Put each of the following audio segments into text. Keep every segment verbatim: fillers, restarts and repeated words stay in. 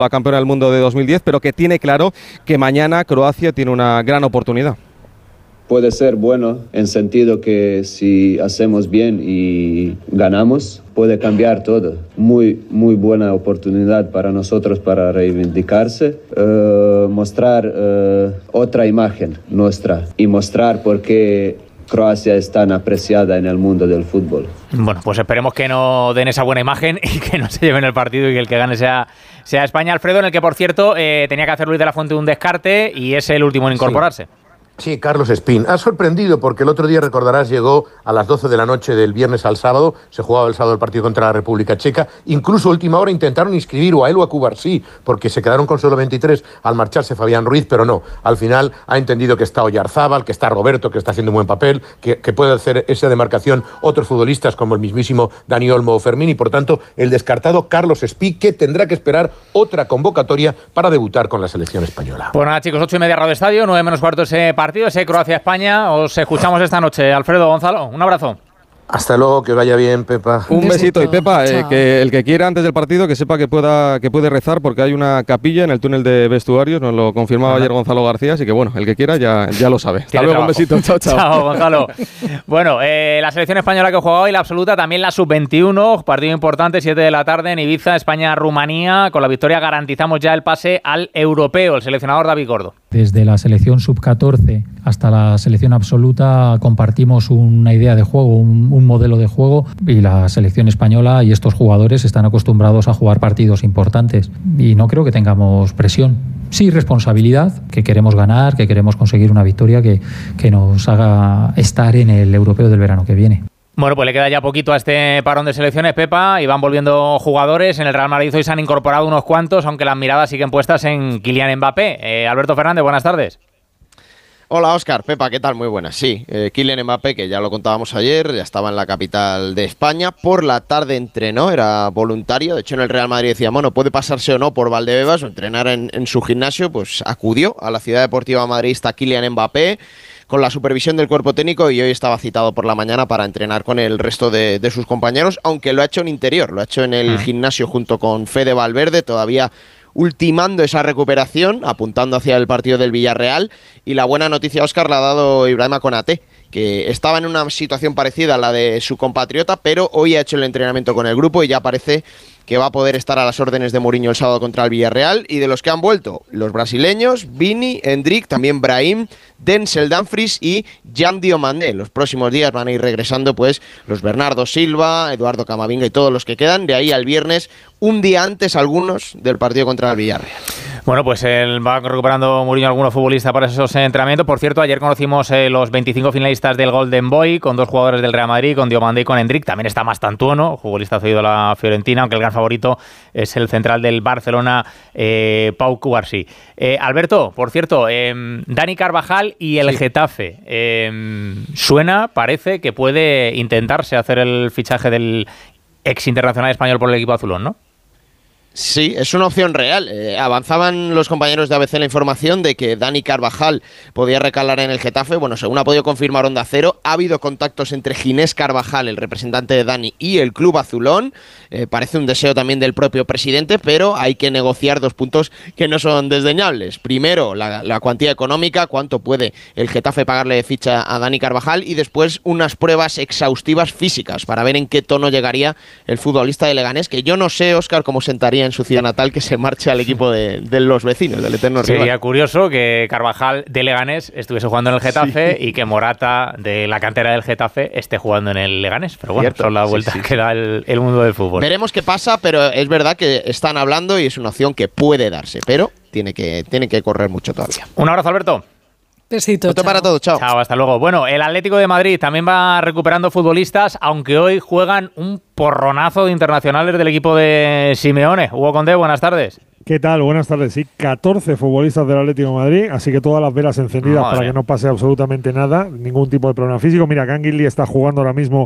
la campeona del mundo de dos mil diez, pero que tiene claro que mañana Croacia tiene una gran oportunidad. Puede ser bueno en sentido que si hacemos bien y ganamos, puede cambiar todo. Muy, muy buena oportunidad para nosotros para reivindicarse, eh, mostrar eh, otra imagen nuestra y mostrar por qué Croacia es tan apreciada en el mundo del fútbol. Bueno, pues esperemos que no den esa buena imagen y que no se lleven el partido y que el que gane sea, sea España. Alfredo, en el que, por cierto, eh, tenía que hacer Luis de la Fuente un descarte y es el último en incorporarse. Sí. Sí, Carlos Espín. Ha sorprendido porque el otro día, recordarás, llegó a las doce de la noche del viernes al sábado. Se jugaba el sábado el partido contra la República Checa. Incluso a última hora intentaron inscribir o a él o a Cubarsí, porque se quedaron con solo veintitrés al marcharse Fabián Ruiz, pero no. Al final ha entendido que está Oyarzábal, que está Roberto, que está haciendo un buen papel, que, que puede hacer esa demarcación otros futbolistas como el mismísimo Dani Olmo o Fermín, y por tanto el descartado Carlos Espín, que tendrá que esperar otra convocatoria para debutar con la selección española. Pues nada, chicos, ocho y media Radio Estadio, nueve menos cuarto ese partido, ese Croacia-España. Os escuchamos esta noche. Alfredo, Gonzalo, un abrazo. Hasta luego, que vaya bien, Pepa. Un besito. Y Pepa, eh, que el que quiera antes del partido que sepa que pueda que puede rezar, porque hay una capilla en el túnel de vestuarios, nos lo confirmaba Ajá. ayer Gonzalo García, así que bueno, el que quiera ya, ya lo sabe. Hasta luego, trabajo. Un besito. Chao, chao. Chao, Gonzalo. Bueno, eh, la selección española que juega hoy, la absoluta, también la sub veintiuno, partido importante, siete de la tarde en Ibiza, España-Rumanía. Con la victoria garantizamos ya el pase al europeo. El seleccionador David Gordo. Desde la selección sub catorce hasta la selección absoluta compartimos una idea de juego, un, un modelo de juego, y la selección española y estos jugadores están acostumbrados a jugar partidos importantes y no creo que tengamos presión. Sí, responsabilidad, que queremos ganar, que queremos conseguir una victoria que, que nos haga estar en el europeo del verano que viene. Bueno, pues le queda ya poquito a este parón de selecciones, Pepa, y van volviendo jugadores. En el Real Madrid hoy se han incorporado unos cuantos, aunque las miradas siguen puestas en Kylian Mbappé. Eh, Alberto Fernández, buenas tardes. Hola, Óscar. Pepa, ¿qué tal? Muy buenas. Sí, eh, Kylian Mbappé, que ya lo contábamos ayer, ya estaba en la capital de España. Por la tarde entrenó, era voluntario. De hecho, en el Real Madrid decía, bueno, puede pasarse o no por Valdebebas o entrenar en, en su gimnasio. Pues acudió a la ciudad deportiva madridista Kylian Mbappé con la supervisión del cuerpo técnico, y hoy estaba citado por la mañana para entrenar con el resto de, de sus compañeros, aunque lo ha hecho en interior, lo ha hecho en el gimnasio junto con Fede Valverde, todavía ultimando esa recuperación, apuntando hacia el partido del Villarreal. Y la buena noticia, Óscar, la ha dado Ibrahima Konaté, que estaba en una situación parecida a la de su compatriota, pero hoy ha hecho el entrenamiento con el grupo y ya parece que va a poder estar a las órdenes de Mourinho el sábado contra el Villarreal. Y de los que han vuelto, los brasileños, Vini, Endrick, también Brahim, Denzel Dumfries y Jan Diomandé. Los próximos días van a ir regresando pues los Bernardo Silva, Eduardo Camavinga y todos los que quedan, de ahí al viernes, un día antes algunos del partido contra el Villarreal. Bueno, pues él va recuperando Mourinho algunos futbolistas para esos entrenamientos. Por cierto, ayer conocimos eh, los veinticinco finalistas del Golden Boy, con dos jugadores del Real Madrid, con Diomandé y con Endrick. También está Mastantuono, futbolista cedido a la Fiorentina, aunque el gran favorito es el central del Barcelona, eh, Pau Cubarsí. Eh, Alberto, por cierto, eh, Dani Carvajal y el sí. Getafe. Eh, suena, parece que puede intentarse hacer el fichaje del ex internacional español por el equipo azulón, ¿no? Sí, es una opción real. Eh, avanzaban los compañeros de A B C la información de que Dani Carvajal podía recalar en el Getafe. Bueno, según ha podido confirmar Onda Cero, ha habido contactos entre Ginés Carvajal, el representante de Dani, y el club azulón. Eh, parece un deseo también del propio presidente, pero hay que negociar dos puntos que no son desdeñables. Primero, la, la cuantía económica, cuánto puede el Getafe pagarle de ficha a Dani Carvajal, y después unas pruebas exhaustivas físicas para ver en qué tono llegaría el futbolista de Leganés, que yo no sé, Óscar, cómo sentaría en su ciudad natal que se marche al equipo de, de los vecinos, del eterno rival. Sería curioso que Carvajal de Leganés estuviese jugando en el Getafe sí. y que Morata de la cantera del Getafe esté jugando en el Leganés. Pero bueno, Cierto. son las vueltas sí, sí. que da el, el mundo del fútbol. Veremos qué pasa, pero es verdad que están hablando y es una opción que puede darse, pero tiene que, tiene que correr mucho todavía. Un abrazo, Alberto. Besito, Esto para todos, chao. Chao, hasta luego. Bueno, el Atlético de Madrid también va recuperando futbolistas, aunque hoy juegan un porronazo de internacionales del equipo de Simeone. Hugo Condé, buenas tardes. ¿Qué tal? Buenas tardes. Sí, catorce futbolistas del Atlético de Madrid, así que todas las velas encendidas Madre. para que no pase absolutamente nada, ningún tipo de problema físico. Mira, Canguilí está jugando ahora mismo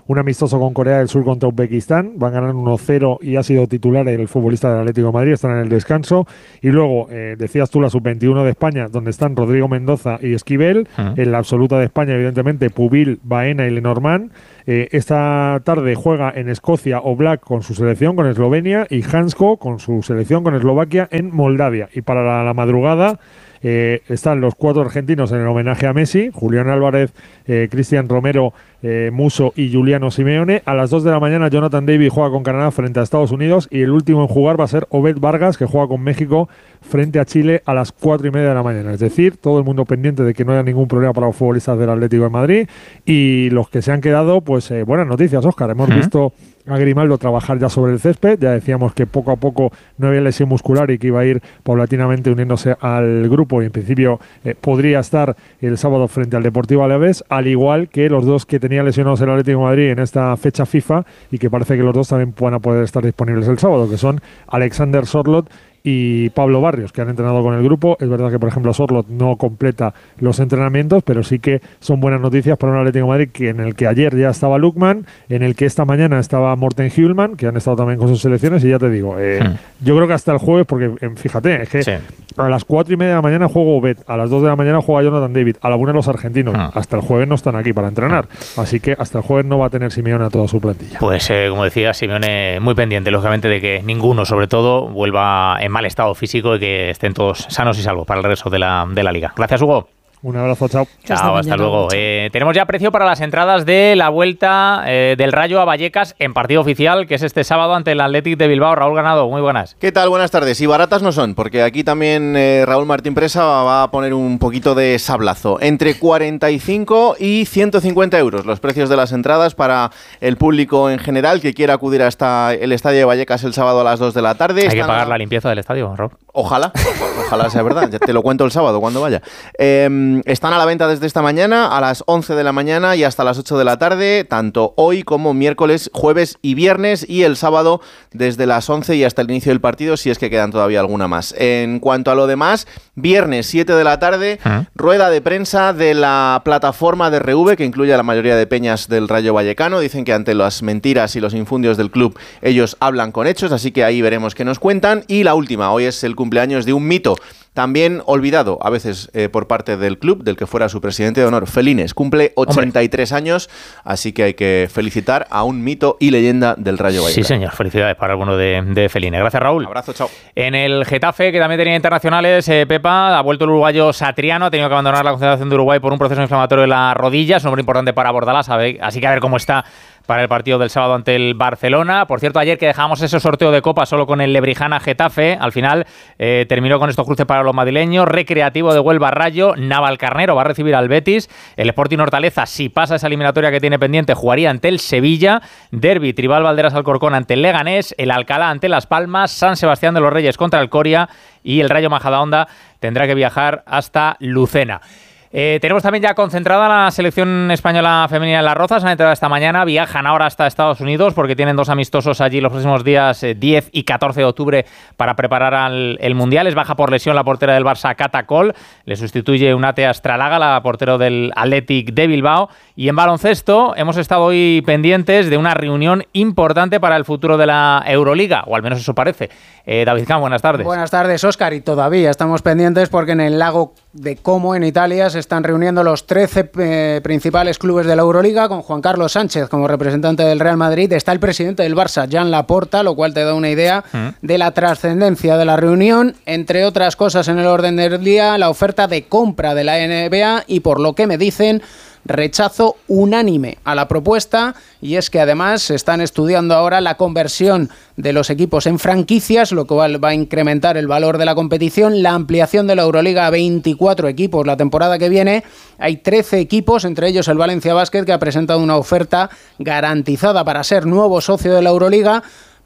un amistoso con Corea del Sur contra Uzbekistán, van ganando uno cero y ha sido titular el futbolista del Atlético de Madrid, están en el descanso. Y luego, eh, decías tú, la sub veintiuno de España, donde están Rodrigo Mendoza y Esquivel, uh-huh. en la absoluta de España, evidentemente, Pubil, Baena y Lenormand. Eh, esta tarde juega en Escocia Oblak con su selección, con Eslovenia, y Hansko con su selección, con Eslovaquia, en Moldavia. Y para la, la madrugada eh, están los cuatro argentinos en el homenaje a Messi, Julián Álvarez, eh, Cristian Romero, eh, Musso y Giuliano Simeone. A las dos de la mañana Jonathan David juega con Canadá frente a Estados Unidos, y el último en jugar va a ser Obed Vargas, que juega con México frente a Chile a las cuatro y media de la mañana. Es decir, todo el mundo pendiente de que no haya ningún problema para los futbolistas del Atlético de Madrid, y los que se han quedado, pues eh, buenas noticias, Óscar. Hemos uh-huh. visto a Grimaldo trabajar ya sobre el césped, ya decíamos que poco a poco no había lesión muscular y que iba a ir paulatinamente uniéndose al grupo, y en principio eh, podría estar el sábado frente al Deportivo Alavés, al igual que los dos que tenía lesionados el Atlético de Madrid en esta fecha FIFA, y que parece que los dos también van a poder estar disponibles el sábado, que son Alexander Sorloth y Pablo Barrios, que han entrenado con el grupo. Es verdad que, por ejemplo, Sorloth no completa los entrenamientos, pero sí que son buenas noticias para un Atlético de Madrid que en el que ayer ya estaba Lukman, en el que esta mañana estaba Morten Hjulman, que han estado también con sus selecciones, y ya te digo, eh, hmm. yo creo que hasta el jueves, porque eh, fíjate, es que sí. a las cuatro y media de la mañana juega Obed, a las dos de la mañana juega Jonathan David, a la una los argentinos, hmm. hasta el jueves no están aquí para entrenar, hmm. así que hasta el jueves no va a tener Simeone a toda su plantilla. Pues eh, como decía, Simeone muy pendiente, lógicamente, de que ninguno, sobre todo, vuelva en mal estado físico y que estén todos sanos y salvos para el resto de la, de la liga. Gracias, Hugo. Un abrazo, chao. Chao, hasta, hasta luego. Eh, tenemos ya precio para las entradas de la vuelta eh, del Rayo a Vallecas en partido oficial, que es este sábado ante el Athletic de Bilbao. Raúl Ganado, muy buenas. ¿Qué tal? Buenas tardes. Y baratas no son, porque aquí también eh, Raúl Martín Presa va a poner un poquito de sablazo. Entre cuarenta y cinco y ciento cincuenta euros los precios de las entradas para el público en general que quiera acudir hasta el estadio de Vallecas el sábado a las dos de la tarde. Hay Están que pagar a... la limpieza del estadio, Rob. Ojalá, ojalá sea verdad. Ya te lo cuento el sábado cuando vaya. Eh, están a la venta desde esta mañana a las once de la mañana y hasta las ocho de la tarde, tanto hoy como miércoles, jueves y viernes, y el sábado desde las once y hasta el inicio del partido, si es que quedan todavía alguna más. En cuanto a lo demás, viernes siete de la tarde, ¿Ah? rueda de prensa de la plataforma de R V, que incluye a la mayoría de peñas del Rayo Vallecano. Dicen que ante las mentiras y los infundios del club, ellos hablan con hechos, así que ahí veremos qué nos cuentan. Y la última, hoy es el cumpleaños de un mito, también olvidado a veces eh, por parte del club, del que fuera su presidente de honor, Felines. Cumple ochenta y tres Hombre. años, así que hay que felicitar a un mito y leyenda del Rayo Vallecano. Sí, señor. Felicidades para alguno de, de Felines. Gracias, Raúl. Un abrazo, chao. En el Getafe, que también tenía internacionales, eh, Pepa, ha vuelto el uruguayo Satriano, ha tenido que abandonar la concentración de Uruguay por un proceso inflamatorio de la rodilla. Es un hombre importante para Bordalás, así que a ver cómo está para el partido del sábado ante el Barcelona. Por cierto, ayer que dejamos ese sorteo de Copa solo con el Lebrijana Getafe, al final eh, terminó con estos cruces para los madrileños. Recreativo de Huelva Rayo, Navalcarnero va a recibir al Betis, el Sporting Hortaleza, si pasa esa eliminatoria que tiene pendiente, jugaría ante el Sevilla, Derbi Tribal Valderas Alcorcón ante el Leganés, el Alcalá ante Las Palmas, San Sebastián de los Reyes contra el Coria, y el Rayo Majadahonda tendrá que viajar hasta Lucena. Eh, tenemos también ya concentrada la selección española femenina en Las Rozas. Han entrado esta mañana, viajan ahora hasta Estados Unidos porque tienen dos amistosos allí los próximos días eh, diez y catorce de octubre para preparar al, el Mundial. Es baja por lesión la portera del Barça, Cata Col. Le sustituye Unate Astralaga, la portero del Athletic de Bilbao. Y en baloncesto hemos estado hoy pendientes de una reunión importante para el futuro de la Euroliga, o al menos eso parece. Eh, David Camp, buenas tardes. Buenas tardes, Óscar, y todavía estamos pendientes porque en el lago de Como, en Italia, se están reuniendo los trece eh, principales clubes de la Euroliga con Juan Carlos Sánchez como representante del Real Madrid. Está el presidente del Barça, Jan Laporta, lo cual te da una idea ¿Mm? de la trascendencia de la reunión. Entre otras cosas en el orden del día, la oferta de compra de la N B A y, por lo que me dicen, rechazo unánime a la propuesta, y es que además se están estudiando ahora la conversión de los equipos en franquicias, lo cual va a incrementar el valor de la competición, la ampliación de la Euroliga a veinticuatro equipos la temporada que viene. Hay trece equipos, entre ellos el Valencia Basket, que ha presentado una oferta garantizada para ser nuevo socio de la Euroliga,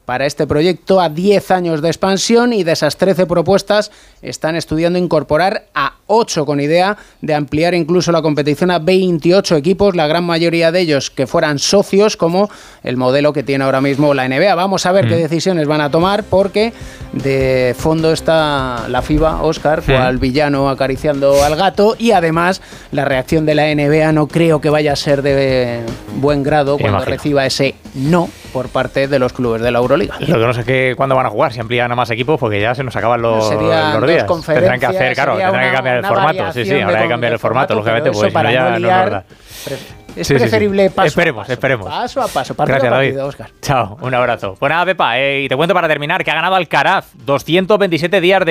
para este proyecto a diez años de expansión, y de esas trece propuestas están estudiando incorporar a ocho, con idea de ampliar incluso la competición a veintiocho equipos, la gran mayoría de ellos que fueran socios, como el modelo que tiene ahora mismo la N B A. Vamos a ver mm. qué decisiones van a tomar, porque de fondo está la FIBA, Óscar, cual mm. villano acariciando al gato, y además la reacción de la N B A no creo que vaya a ser de buen grado cuando Imagino. reciba ese no por parte de los clubes de la Euroliga. Lo que no sé es que cuándo van a jugar, si amplían a más equipos, porque ya se nos acaban los, los días. Tendrán que hacer, claro, tendrán una, que cambiar el formato. Sí, sí, habrá que cambiar el formato, lógicamente, pues si no ya no es verdad. Es sí, preferible sí, sí. paso esperemos, a paso. Esperemos, Paso a paso, partido Gracias, a partido, David. Óscar. Chao, un abrazo. Pues nada, Pepa, eh, y te cuento para terminar que ha ganado Alcaraz doscientos veintisiete días de